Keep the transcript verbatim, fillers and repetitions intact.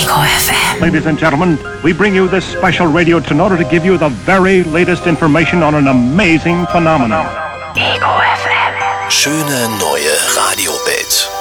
Ego F M. Ladies and gentlemen, we bring you this special radio in order to give you the very latest information on an amazing phenomenon. Ego F M. Schöne neue Radiowelt.